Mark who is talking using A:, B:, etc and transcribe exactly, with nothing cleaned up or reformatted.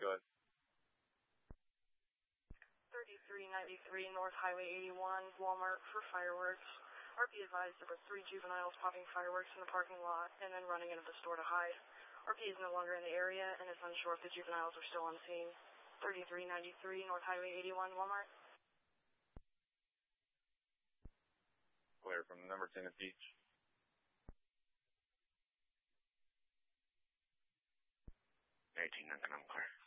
A: Go ahead.
B: thirty-three ninety-three North Highway eighty-one, Walmart for fireworks. R P advised there were three juveniles popping fireworks in the parking lot and then running into the store to hide. R P is no longer in the area and is unsure if the juveniles are still on scene. thirty-three ninety-three North Highway eighty-one, Walmart.
A: Clear from number ten at Beach.
C: eighteen, nothing, I'm clear.